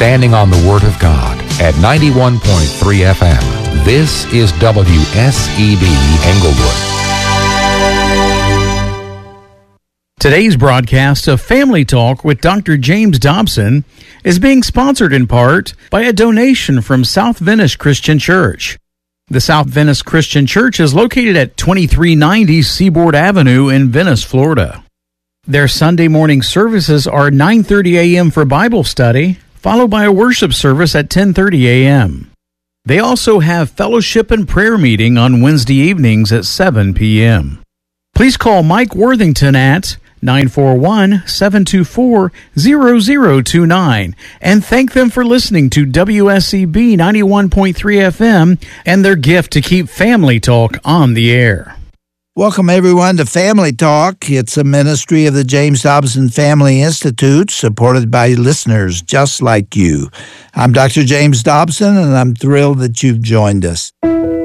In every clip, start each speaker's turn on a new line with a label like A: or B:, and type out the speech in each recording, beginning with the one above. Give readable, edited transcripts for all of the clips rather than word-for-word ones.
A: standing on the Word of God at 91.3 FM. This is WSEB Englewood.
B: Today's broadcast of Family Talk with Dr. James Dobson is being sponsored in part by a donation from South Venice Christian Church. The South Venice Christian Church is located at 2390 Seaboard Avenue in Venice, Florida. Their Sunday morning services are 9:30 a.m. for Bible study, followed by a worship service at 10:30 a.m. They also have fellowship and prayer meeting on Wednesday evenings at 7 p.m. Please call Mike Worthington at 941-724-0029 and thank them for listening to WSEB 91.3 FM and their gift to keep Family Talk on the air.
C: Welcome, everyone, to Family Talk. It's a ministry of the James Dobson Family Institute, supported by listeners just like you. I'm Dr. James Dobson, and I'm thrilled that you've joined us.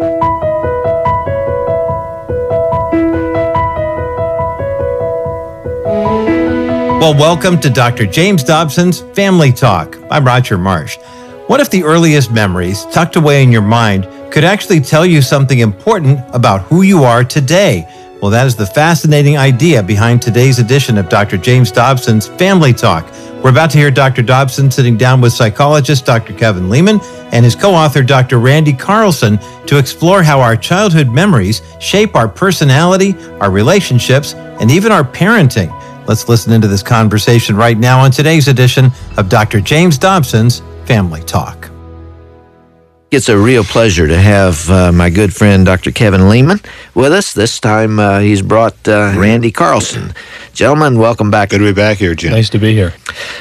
D: Well, welcome to Dr. James Dobson's Family Talk. I'm Roger Marsh. What if the earliest memories tucked away in your mind could actually tell you something important about who you are today? Well, that is the fascinating idea behind today's edition of Dr. James Dobson's Family Talk. We're about to hear Dr. Dobson sitting down with psychologist Dr. Kevin Leman and his co-author Dr. Randy Carlson to explore how our childhood memories shape our personality, our relationships, and even our parenting. Let's listen into this conversation right now on today's edition of Dr. James Dobson's Family Talk.
E: It's a real pleasure to have my good friend Dr. Kevin Leman with us. This time he's brought Randy Carlson. Gentlemen, welcome back.
F: Good to be back here, Jim.
G: Nice to be here.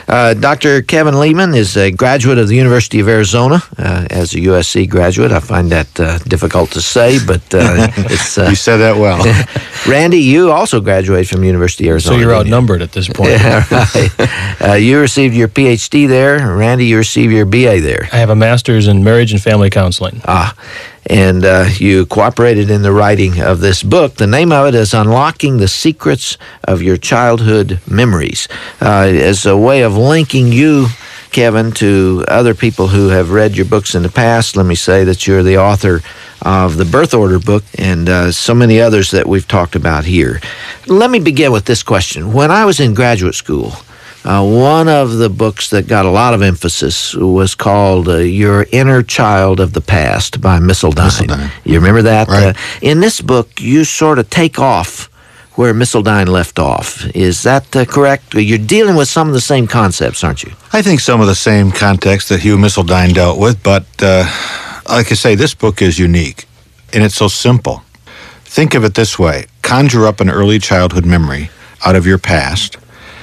E: Dr. Kevin Leman is a graduate of the University of Arizona. As a USC graduate, I find that difficult to say, but it's...
F: You said that well.
E: Randy, you also graduated from the University of Arizona.
G: So you're outnumbered at this point.
E: Yeah, right. You received your PhD there. Randy, you received your BA there.
G: I have a master's in marriage and family counseling.
E: And you cooperated in the writing of this book. The name of it is Unlocking the Secrets of Your Childhood Memories. As a way of linking you, Kevin, to other people who have read your books in the past, let me say that you're the author of the Birth Order book and so many others that we've talked about here. Let me begin with this question. When I was in graduate school, one of the books that got a lot of emphasis was called Your Inner Child of the Past by Missildine. You remember that?
F: Right.
E: In this book, you sort of take off where Missildine left off. Is that correct? You're dealing with some of the same concepts, aren't you?
F: I think some of the same context that Hugh Missildine dealt with, but like I say, this book is unique, and it's so simple. Think of it this way. Conjure up an early childhood memory out of your past,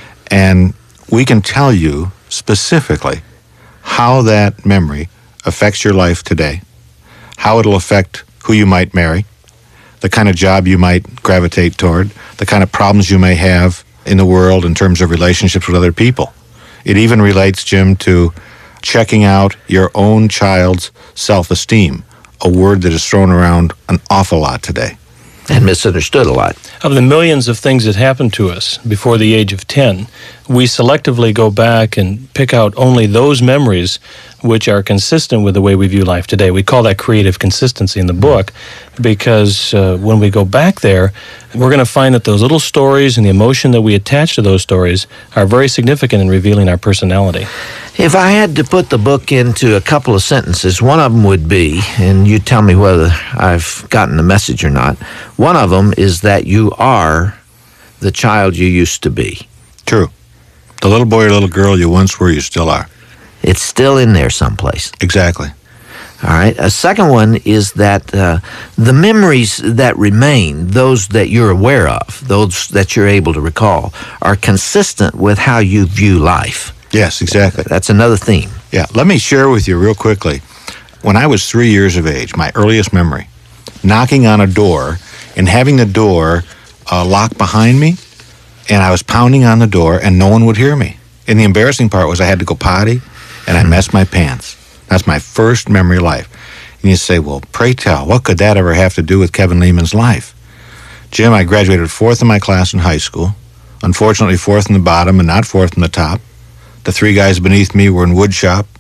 F: and we can tell you specifically how that memory affects your life today, how it'll affect who you might marry, the kind of job you might gravitate toward, the kind of problems you may have in the world in terms of relationships with other people. It even relates, Jim, to checking out your own child's self-esteem, a word that is thrown around an awful lot today.
E: And misunderstood a lot.
G: Of the millions of things that happened to us before the age of 10, we selectively go back and pick out only those memories which are consistent with the way we view life today. We call that creative consistency in the book because when we go back there, we're going to find that those little stories and the emotion that we attach to those stories are very significant in revealing our personality.
E: If I had to put the book into a couple of sentences, one of them would be, and you tell me whether I've gotten the message or not, one of them is that you are the child you used to be.
F: True. The little boy or little girl you once were, you still are.
E: It's still in there someplace.
F: Exactly.
E: All right. A second one is that the memories that remain, those that you're aware of, those that you're able to recall, are consistent with how you view life.
F: Yes, exactly.
E: That's another theme.
F: Yeah, let me share with you real quickly. When I was 3 years of age, my earliest memory, knocking on a door and having the door locked behind me, and I was pounding on the door and no one would hear me. And the embarrassing part was I had to go potty and I messed my pants. That's my first memory of life. And you say, well, pray tell, what could that ever have to do with Kevin Leman's life? Jim, I graduated fourth in my class in high school. Unfortunately, fourth in the bottom and not fourth in the top. The three guys beneath me were in wood shop,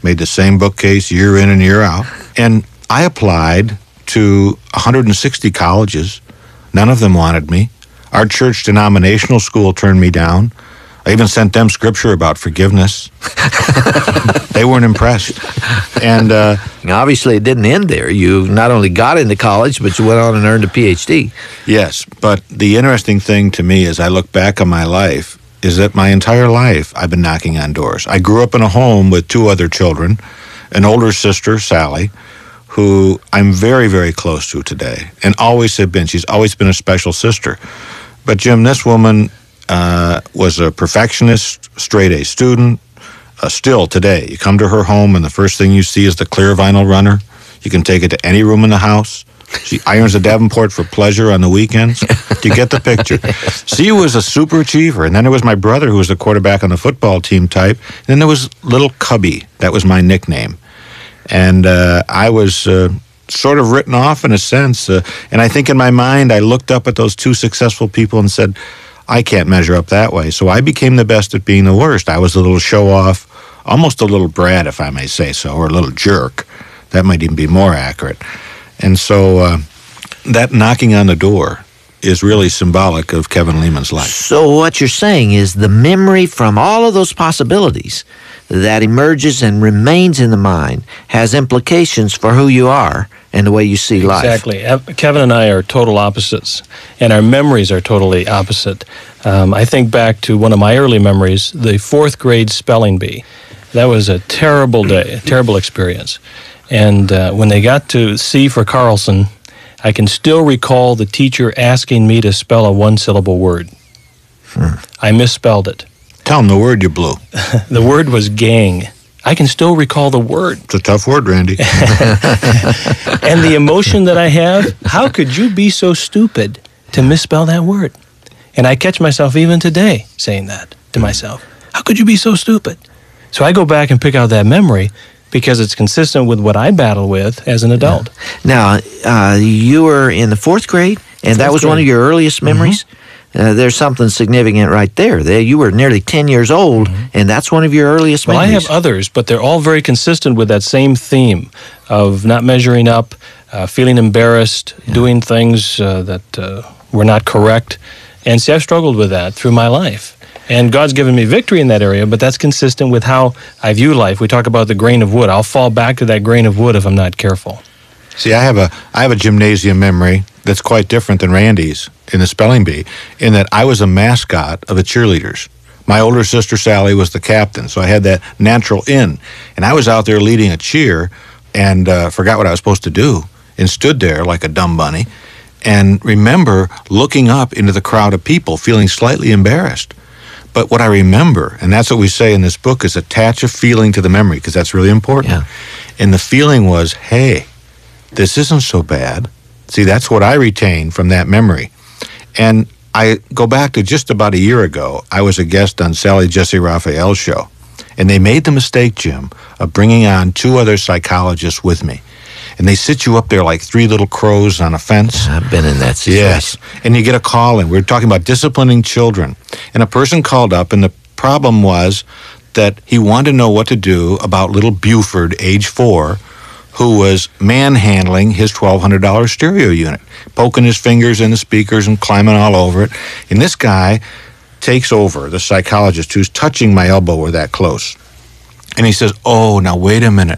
F: made the same bookcase year in and year out. And I applied to 160 colleges. None of them wanted me. Our church denominational school turned me down. I even sent them scripture about forgiveness. They weren't impressed. And
E: obviously, it didn't end there. You not only got into college, but you went on and earned a PhD.
F: Yes, but the interesting thing to me as I look back on my life is that my entire life I've been knocking on doors. I grew up in a home with 2 other children, an older sister, Sally, who I'm very, very close to today, and always have been. She's always been a special sister. But Jim, this woman was a perfectionist, straight-A student, still today. You come to her home, and the first thing you see is the clear vinyl runner. You can take it to any room in the house. She irons a Davenport for pleasure on the weekends. You get the picture. She was a super achiever. And then there was my brother, who was the quarterback on the football team type. And then there was Little Cubby. That was my nickname. And I was sort of written off in a sense. And I think in my mind, I looked up at those 2 successful people and said, I can't measure up that way. So I became the best at being the worst. I was a little show-off, almost a little brat, if I may say so, or a little jerk. That might even be more accurate. And so that knocking on the door is really symbolic of Kevin Leman's life.
E: So what you're saying is the memory from all of those possibilities that emerges and remains in the mind has implications for who you are and the way you see life.
G: Exactly. Kevin and I are total opposites, and our memories are totally opposite. I think back to one of my early memories, the 4th grade spelling bee. That was a terrible day, a terrible experience. And when they got to C for Carlson, I can still recall the teacher asking me to spell a 1-syllable word. I misspelled it.
F: Tell them the word you blew.
G: The word was gang. I can still recall the word.
F: It's a tough word, Randy.
G: And the emotion that I have, how could you be so stupid to misspell that word? And I catch myself even today saying that to myself. How could you be so stupid? So I go back and pick out that memory because it's consistent with what I battle with as an adult.
E: Now, you were in the 4th grade, and that was one of your earliest memories? There's something significant right there. You were nearly 10 years old, and that's one of your earliest memories.
G: Well, I have others, but they're all very consistent with that same theme of not measuring up, feeling embarrassed, doing things that were not correct. And see, I've struggled with that through my life. And God's given me victory in that area, but that's consistent with how I view life. We talk about the grain of wood. I'll fall back to that grain of wood if I'm not careful.
F: See, I have a gymnasium memory that's quite different than Randy's in the spelling bee, in that I was a mascot of the cheerleaders. My older sister, Sally, was the captain, so I had that natural in. And I was out there leading a cheer and forgot what I was supposed to do and stood there like a dumb bunny and remember looking up into the crowd of people, feeling slightly embarrassed. But what I remember, and that's what we say in this book, is attach a feeling to the memory, because that's really important.
E: Yeah.
F: And the feeling was, hey, this isn't so bad. See, that's what I retained from that memory. And I go back to just about a year ago. I was a guest on Sally Jesse Raphael's show. And they made the mistake, Jim, of bringing on 2 other psychologists with me. And they sit you up there like 3 little crows on a fence.
E: I've been in that situation.
F: Yes. And you get a call in. We're talking about disciplining children. And a person called up, and the problem was that he wanted to know what to do about little Buford, age 4, who was manhandling his $1,200 stereo unit, poking his fingers in the speakers and climbing all over it. And this guy takes over, the psychologist who's touching my elbow, we're that close. And he says, oh, now wait a minute.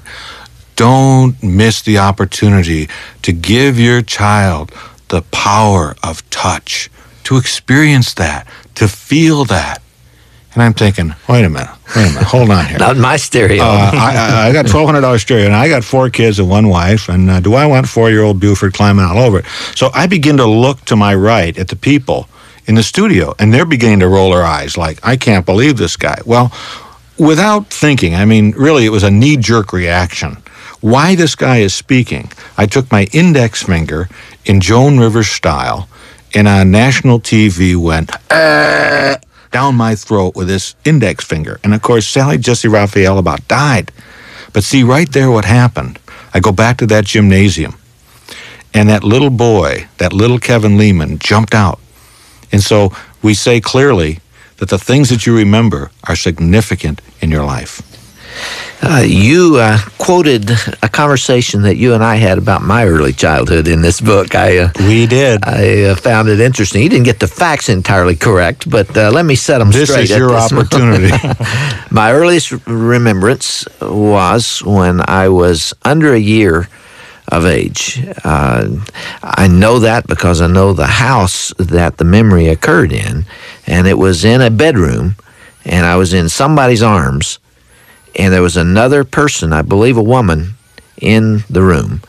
F: Don't miss the opportunity to give your child the power of touch, to experience that, to feel that. And I'm thinking, wait a minute, hold on here.
E: Not my stereo.
F: I got $1,200 stereo, and I got 4 kids and 1 wife, and do I want 4-year-old Buford climbing all over it? So I begin to look to my right at the people in the studio, and they're beginning to roll their eyes like, I can't believe this guy. Well, without thinking, I mean, really, it was a knee-jerk reaction. Why this guy is speaking, I took my index finger in Joan Rivers style, and on national TV went, down my throat with this index finger. And of course, Sally Jesse Raphael about died. But see, right there what happened, I go back to that gymnasium, and that little boy, that little Kevin Leman, jumped out. And so we say clearly that the things that you remember are significant in your life.
E: You quoted a conversation that you and I had about my early childhood in this book.
F: We did.
E: I found it interesting. You didn't get the facts entirely correct, but let me set them straight.
F: This is your opportunity.
E: My earliest remembrance was when I was under a year of age. I know that because I know the house that the memory occurred in, and it was in a bedroom, and I was in somebody's arms, and there was another person, I believe a woman, in the room,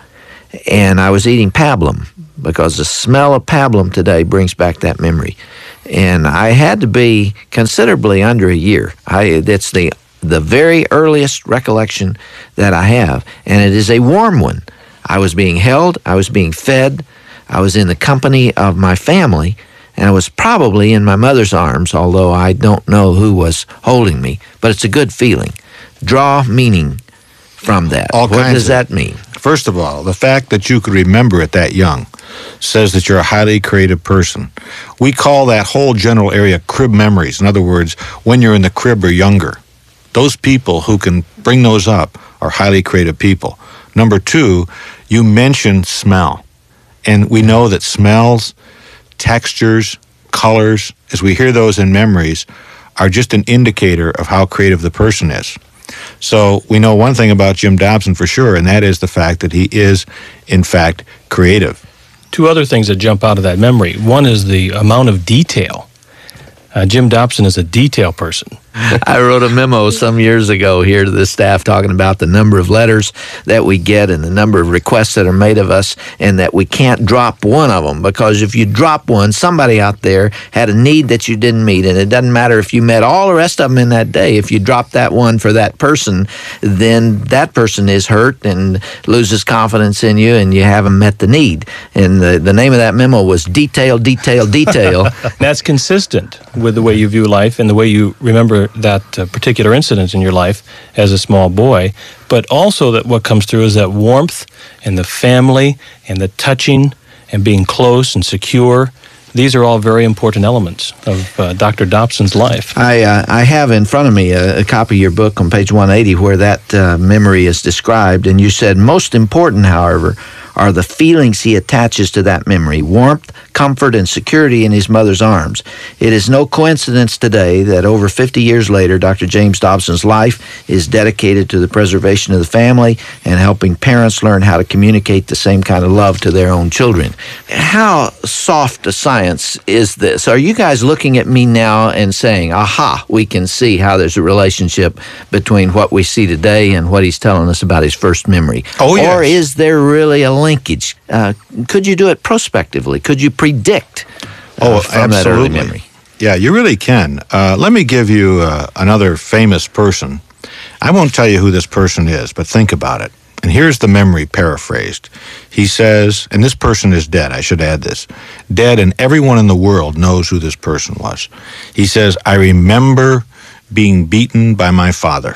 E: and I was eating pablum because the smell of pablum today brings back that memory. And I had to be considerably under a year. It's the very earliest recollection that I have, and it is a warm one. I was being held, I was being fed, I was in the company of my family, and I was probably in my mother's arms, although I don't know who was holding me, but it's a good feeling. Draw meaning from that. What does that mean?
F: First of all, the fact that you could remember it that young says that you're a highly creative person. We call that whole general area crib memories. In other words, when you're in the crib or younger. Those people who can bring those up are highly creative people. Number two, you mentioned smell. And we know that smells, textures, colors, as we hear those in memories, are just an indicator of how creative the person is. So we know one thing about Jim Dobson for sure, and that is the fact that he is, in fact, creative.
G: Two other things that jump out of that memory. One is the amount of detail. Jim Dobson is a detail person.
E: I wrote a memo some years ago here to the staff talking about the number of letters that we get and the number of requests that are made of us, and that we can't drop one of them, because if you drop one, somebody out there had a need that you didn't meet, and it doesn't matter if you met all the rest of them in that day. If you drop that one for that person, then that person is hurt and loses confidence in you, and you haven't met the need. And the name of that memo was Detail, Detail, Detail.
G: That's consistent with the way you view life and the way you remember that particular incident in your life as a small boy, but also that what comes through is that warmth and the family and the touching and being close and secure. These are all very important elements of Dr. Dobson's life.
E: I have in front of me a copy of your book on page 180 where that memory is described, and you said, most important, however, are the feelings he attaches to that memory: warmth, comfort, and security in his mother's arms. It is no coincidence today that over 50 years later, Dr. James Dobson's life is dedicated to the preservation of the family and helping parents learn how to communicate the same kind of love to their own children. How soft a science is this? Are you guys looking at me now and saying, aha, we can see how there's a relationship between what we see today and what he's telling us about his first memory?
F: Oh, yes.
E: Or is there really a linkage? Could you do it prospectively? Could you predict from that early memory?
F: Yeah, you really can. Let me give you another famous person. I won't tell you who this person is, but think about it. And here's the memory paraphrased. He says, and this person is dead, I should add this, dead, and everyone in the world knows who this person was. He says, I remember being beaten by my father,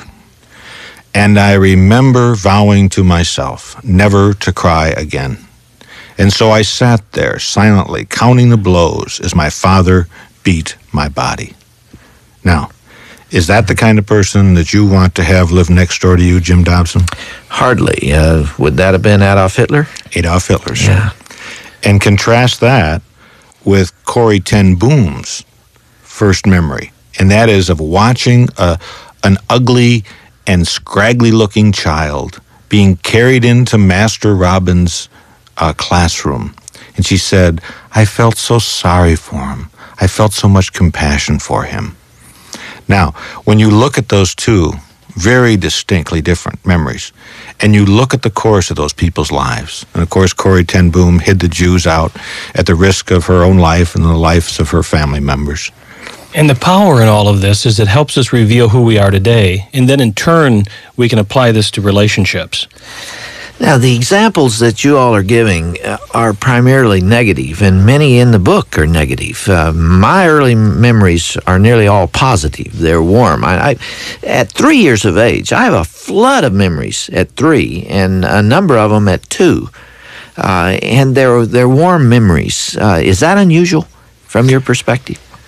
F: and I remember vowing to myself never to cry again. And so I sat there silently counting the blows as my father beat my body. Now, is that the kind of person that you want to have live next door to you, Jim Dobson?
E: Hardly. Would that have been Adolf Hitler?
F: Adolf Hitler, sir.
E: Yeah.
F: And contrast that with Corrie ten Boom's first memory, and that is of watching an ugly and scraggly-looking child being carried into Master Robin's classroom. And she said, I felt so sorry for him. I felt so much compassion for him. Now, when you look at those two very distinctly different memories, and you look at the course of those people's lives, and of course Corrie ten Boom hid the Jews out at the risk of her own life and the lives of her family members.
G: And the power in all of this is it helps us reveal who we are today, and then in turn, we can apply this to relationships.
E: Now, the examples that you all are giving are primarily negative, and many in the book are negative. My early memories are nearly all positive. They're warm. At 3 years of age, I have a flood of memories at 3, and a number of them at 2. And they're warm memories. Is that unusual from your perspective?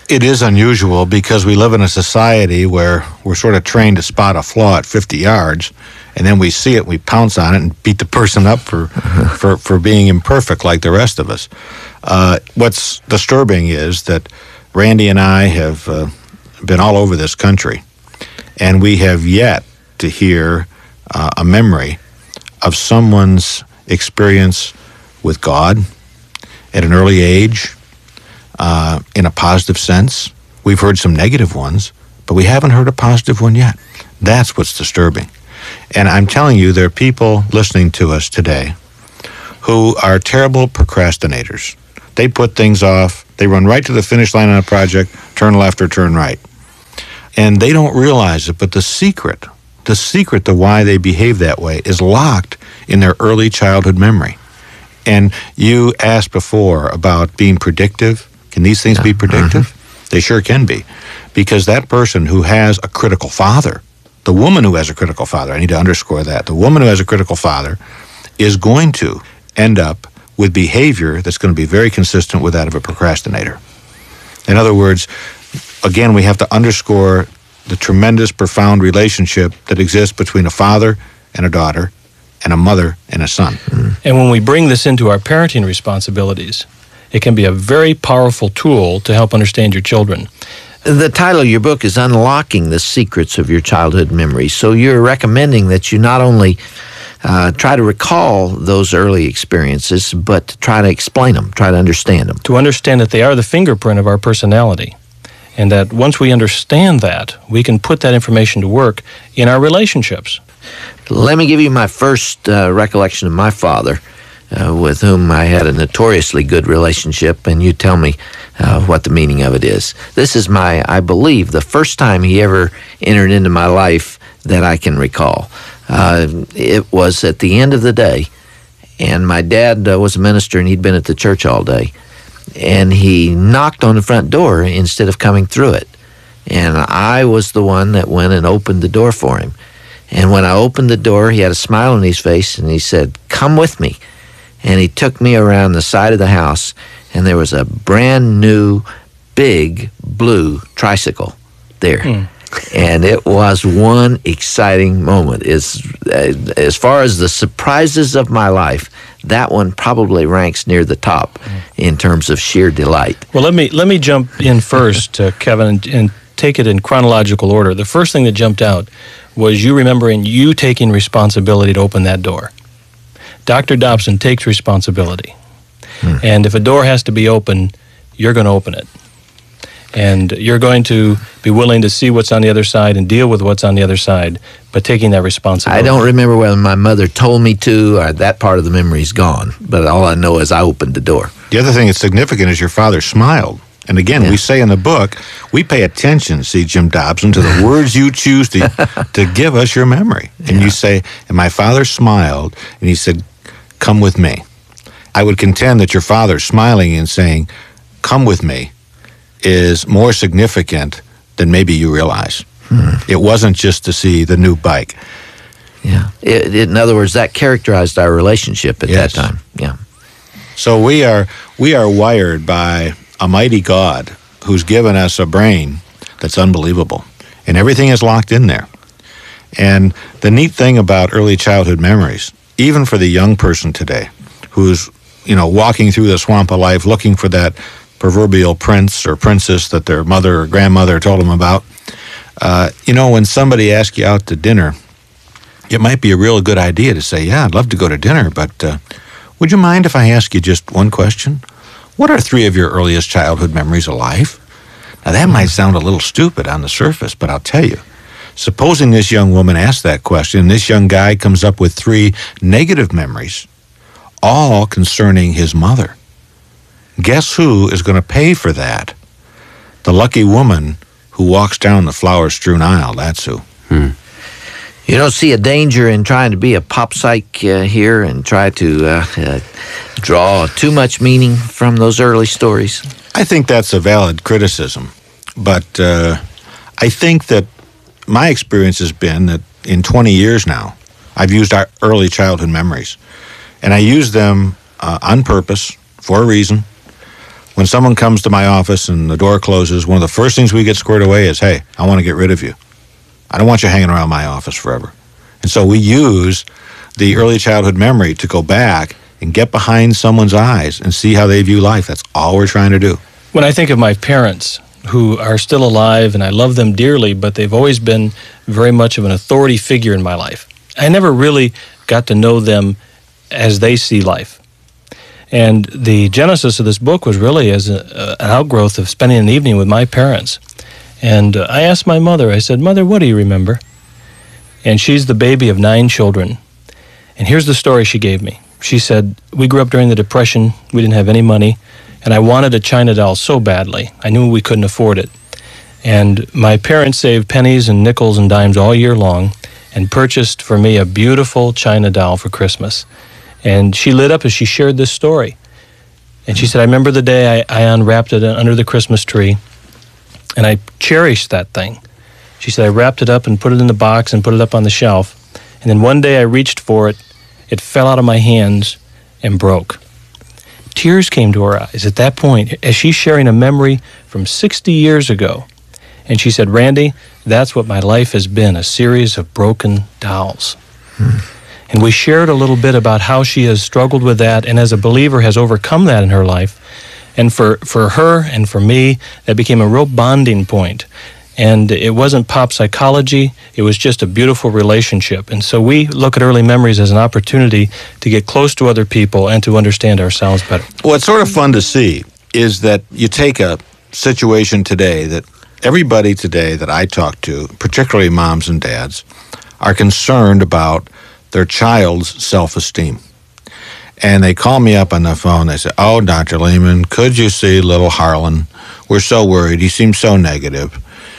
F: It is unusual because we live in a society where we're sort of trained to spot a flaw at 50 yards, and then we see it, we pounce on it, and beat the person up for being imperfect like the rest of us. What's disturbing is that Randy and I have been all over this country, and we have yet to hear a memory of someone's experience with God at an early age, in a positive sense. We've heard some negative ones, but we haven't heard a positive one yet. That's what's disturbing. And I'm telling you, there are people listening to us today who are terrible procrastinators. They put things off. They run right to the finish line on a project, turn left or turn right. And they don't realize it, but the secret to why they behave that way is locked in their early childhood memory. And you asked before about being predictive. Can these things be predictive? Mm-hmm. They sure can be. Because that person who has a critical father, the woman who has a critical father, I need to underscore that, the woman who has a critical father is going to end up with behavior that's going to be very consistent with that of a procrastinator. In other words, again, we have to underscore the tremendous, profound relationship that exists between a father and a daughter and a mother and a son.
G: And when we bring this into our parenting responsibilities, it can be a very powerful tool to help understand your children.
E: The title of your book is Unlocking the Secrets of Your Childhood Memories. So you're recommending that you not only try to recall those early experiences, but to try to explain them, try to understand them.
G: To understand that they are the fingerprint of our personality. And that once we understand that, we can put that information to work in our relationships.
E: Let me give you my first recollection of my father, with whom I had a notoriously good relationship, and you tell me what the meaning of it is. This is I believe, the first time he ever entered into my life that I can recall. It was at the end of the day, and my dad was a minister, and he'd been at the church all day. And he knocked on the front door instead of coming through it. And I was the one that went and opened the door for him. And when I opened the door, he had a smile on his face, and he said, "Come with me." And he took me around the side of the house, and there was a brand new, big, blue tricycle there. And it was one exciting moment. As far as the surprises of my life, that one probably ranks near the top in terms of sheer delight.
G: Well, let me jump in first, Kevin, and take it in chronological order. The first thing that jumped out was you remembering you taking responsibility to open that door. Dr. Dobson takes responsibility. And if a door has to be open, you're going to open it. And you're going to be willing to see what's on the other side and deal with what's on the other side, but taking that responsibility.
E: I don't remember whether my mother told me to, or that part of the memory's gone. But all I know is I opened the door.
F: The other thing that's significant is your father smiled. And again, we say in the book, we pay attention, see, Jim Dobson, to the words you choose to give us your memory. And you say, and my father smiled, and he said, "Come with me." I would contend that your father smiling and saying, "Come with me," is more significant than maybe you realize. It wasn't just to see the new bike.
E: Yeah. In other words, that characterized our relationship at that time. Yeah.
F: So we are wired by a mighty God who's given us a brain that's unbelievable. And everything is locked in there. And the neat thing about early childhood memories, even for the young person today, who's, walking through the swamp of life looking for that proverbial prince or princess that their mother or grandmother told them about, when somebody asks you out to dinner, it might be a real good idea to say, "Yeah, I'd love to go to dinner, but would you mind if I ask you just one question? What are 3 of your earliest childhood memories of life?" Now, that might sound a little stupid on the surface, but I'll tell you, supposing this young woman asks that question, and this young guy comes up with 3 negative memories, all concerning his mother. Guess who is going to pay for that? The lucky woman who walks down the flower-strewn aisle, that's who.
E: You don't see a danger in trying to be a pop psych here and try to draw too much meaning from those early stories?
F: I think that's a valid criticism, but I think that my experience has been that in 20 years now, I've used our early childhood memories, and I use them on purpose, for a reason. When someone comes to my office and the door closes, one of the first things we get squared away is, hey, I want to get rid of you. I don't want you hanging around my office forever. And so we use the early childhood memory to go back and get behind someone's eyes and see how they view life. That's all we're trying to do.
G: When I think of my parents, who are still alive, and I love them dearly, but they've always been very much of an authority figure in my life. I never really got to know them as they see life. And the genesis of this book was really as an outgrowth of spending an evening with my parents. And I asked my mother, I said, Mother, what do you remember? And she's the baby of 9 children. And here's the story she gave me. She said, we grew up during the Depression, we didn't have any money, and I wanted a China doll so badly. I knew we couldn't afford it. And my parents saved pennies and nickels and dimes all year long and purchased for me a beautiful China doll for Christmas. And she lit up as she shared this story. And she said, I remember the day I unwrapped it under the Christmas tree, and I cherished that thing. She said, I wrapped it up and put it in the box and put it up on the shelf. And then one day I reached for it, it fell out of my hands and broke. Tears came to her eyes at that point as she's sharing a memory from 60 years ago. And she said, Randy, that's what my life has been, a series of broken dolls. And we shared a little bit about how she has struggled with that and as a believer has overcome that in her life. And for her and for me, that became a real bonding point. And it wasn't pop psychology, it was just a beautiful relationship. And so we look at early memories as an opportunity to get close to other people and to understand ourselves better.
F: What's sort of fun to see is that you take a situation today that everybody today that I talk to, particularly moms and dads, are concerned about their child's self-esteem. And they call me up on the phone, they say, oh, Dr. Lehman, could you see little Harlan? We're so worried, he seems so negative.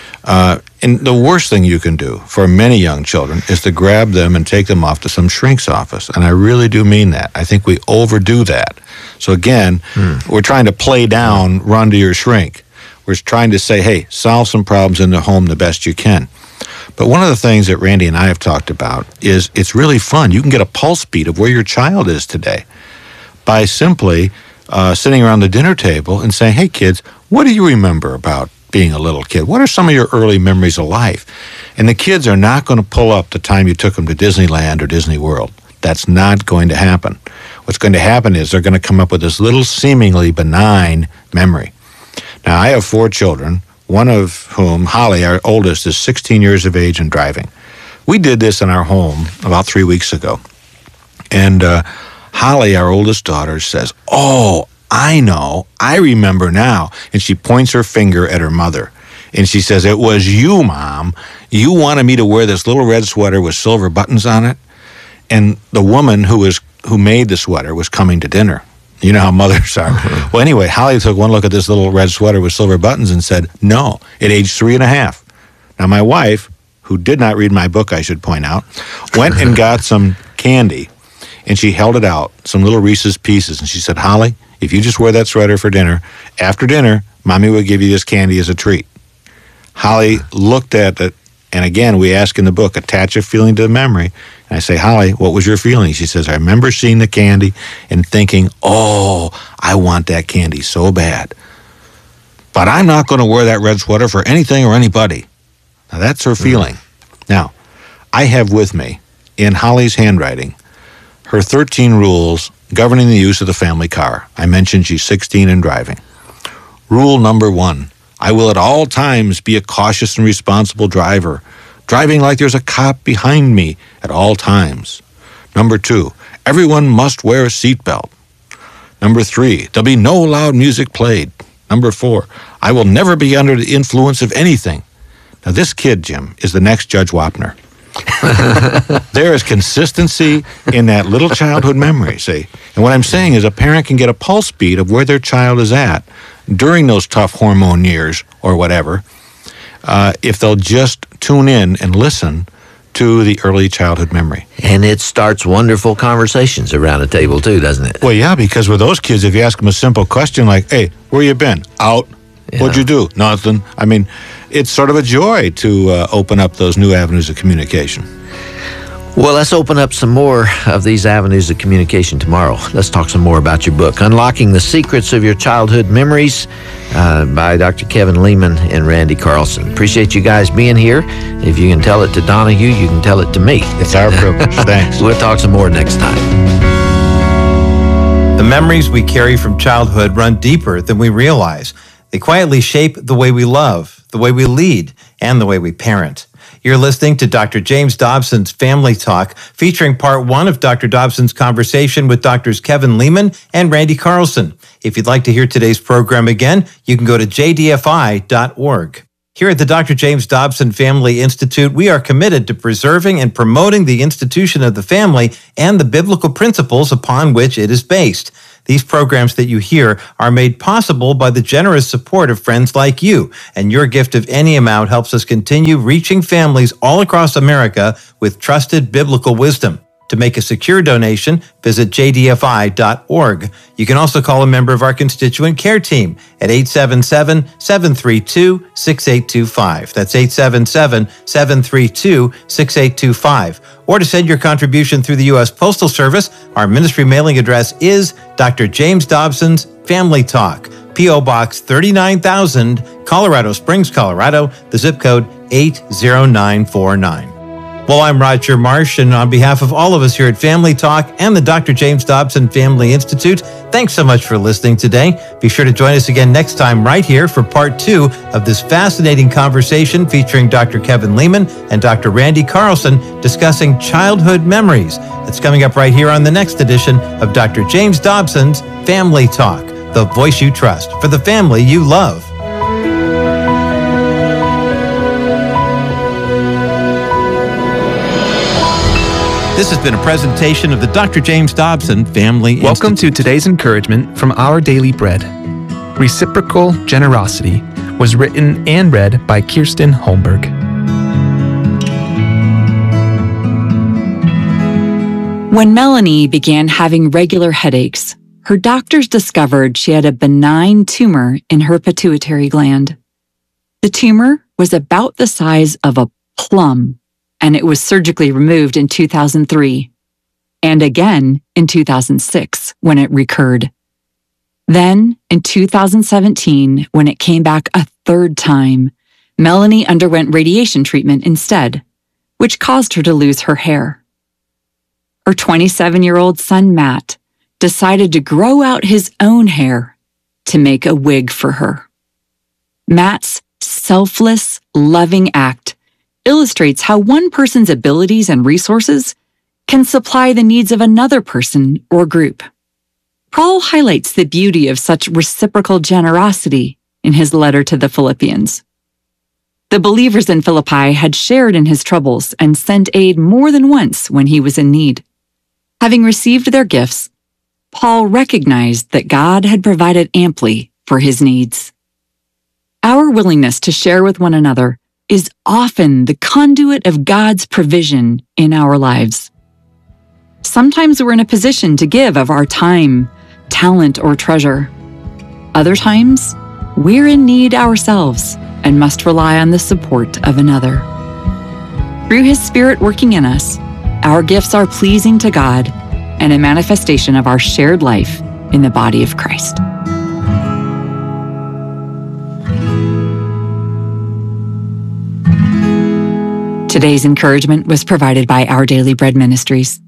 F: And the worst thing you can do for many young children is to grab them and take them off to some shrink's office. And I really do mean that. I think we overdo that. So again, we're trying to play down, run to your shrink. We're trying to say, hey, solve some problems in the home the best you can. But one of the things that Randy and I have talked about is it's really fun. You can get a pulse beat of where your child is today by simply sitting around the dinner table and saying, hey, kids, what do you remember about being a little kid? What are some of your early memories of life? And the kids are not going to pull up the time you took them to Disneyland or Disney World. That's not going to happen. What's going to happen is they're going to come up with this little seemingly benign memory. Now, I have 4 children, one of whom, Holly, our oldest, is 16 years of age and driving. We did this in our home about 3 weeks ago. And Holly, our oldest daughter, says, oh, I know, I remember now. And she points her finger at her mother. And she says, it was you, Mom. You wanted me to wear this little red sweater with silver buttons on it. And the woman who made the sweater was coming to dinner. You know how mothers are. Well, anyway, Holly took one look at this little red sweater with silver buttons and said, no, at age 3.5. Now, my wife, who did not read my book, I should point out, went and got some candy, and she held it out, some little Reese's Pieces, and she said, Holly, if you just wear that sweater for dinner, after dinner, Mommy will give you this candy as a treat. Holly looked at it, and again, we ask in the book, attach a feeling to the memory. And I say, Holly, what was your feeling? She says, I remember seeing the candy and thinking, oh, I want that candy so bad. But I'm not going to wear that red sweater for anything or anybody. Now, that's her feeling. Now, I have with me, in Holly's handwriting, her 13 rules governing the use of the family car. I mentioned she's 16 and driving. Rule number 1, I will at all times be a cautious and responsible driver, driving like there's a cop behind me at all times. Number 2, everyone must wear a seatbelt. Number 3, there'll be no loud music played. Number 4, I will never be under the influence of anything. Now, this kid, Jim, is the next Judge Wapner. There is consistency in that little childhood memory, see? And what I'm saying is a parent can get a pulse beat of where their child is at during those tough hormone years or whatever, if they'll just tune in and listen to the early childhood memory.
E: And it starts wonderful conversations around the table too, doesn't it?
F: Well, yeah, because with those kids, if you ask them a simple question like, hey, where you been? Out. Yeah. What'd you do? Nothing. I mean, it's sort of a joy to open up those new avenues of communication.
E: Well, let's open up some more of these avenues of communication tomorrow. Let's talk some more about your book, Unlocking the Secrets of Your Childhood Memories, by Dr. Kevin Leman and Randy Carlson. Appreciate you guys being here. If you can tell it to Donahue, you can tell it to me.
F: It's our privilege. Thanks.
E: We'll talk some more next time.
D: The memories we carry from childhood run deeper than we realize. They quietly shape the way we love, the way we lead, and the way we parent. You're listening to Dr. James Dobson's Family Talk, featuring part one of Dr. Dobson's conversation with Drs. Kevin Leman and Randy Carlson. If you'd like to hear today's program again, you can go to jdfi.org. Here at the Dr. James Dobson Family Institute, we are committed to preserving and promoting the institution of the family and the biblical principles upon which it is based. These programs that you hear are made possible by the generous support of friends like you, and your gift of any amount helps us continue reaching families all across America with trusted biblical wisdom. To make a secure donation, visit jdfi.org. You can also call a member of our constituent care team at 877-732-6825. That's 877-732-6825. Or to send your contribution through the U.S. Postal Service, our ministry mailing address is Dr. James Dobson's Family Talk, P.O. Box 39,000, Colorado Springs, Colorado, the zip code 80949. Well, I'm Roger Marsh, and on behalf of all of us here at Family Talk and the Dr. James Dobson Family Institute, thanks so much for listening today. Be sure to join us again next time right here for part two of this fascinating conversation featuring Dr. Kevin Leman and Dr. Randy Carlson discussing childhood memories. It's coming up right here on the next edition of Dr. James Dobson's Family Talk, the voice you trust for the family you love. This has been a presentation of the Dr. James Dobson Family Institute.
H: Welcome to today's encouragement from Our Daily Bread. Reciprocal Generosity was written and read by Kirsten Holmberg.
I: When Melanie began having regular headaches, her doctors discovered she had a benign tumor in her pituitary gland. The tumor was about the size of a plum, and it was surgically removed in 2003, and again in 2006 when it recurred. Then, in 2017, when it came back a third time, Melanie underwent radiation treatment instead, which caused her to lose her hair. Her 27-year-old son, Matt, decided to grow out his own hair to make a wig for her. Matt's selfless, loving act illustrates how one person's abilities and resources can supply the needs of another person or group. Paul highlights the beauty of such reciprocal generosity in his letter to the Philippians. The believers in Philippi had shared in his troubles and sent aid more than once when he was in need. Having received their gifts, Paul recognized that God had provided amply for his needs. Our willingness to share with one another is often the conduit of God's provision in our lives. Sometimes we're in a position to give of our time, talent, or treasure. Other times, we're in need ourselves and must rely on the support of another. Through His Spirit working in us, our gifts are pleasing to God and a manifestation of our shared life in the body of Christ. Today's encouragement was provided by Our Daily Bread Ministries.